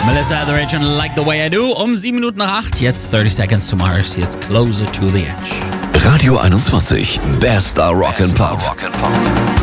Melissa Etheridge und Like the Way I Do. Um 7 Minuten nach 8. Jetzt 30 Seconds to Mars. Hier ist Closer to the Edge. Radio 21. Bester Rock and Pop.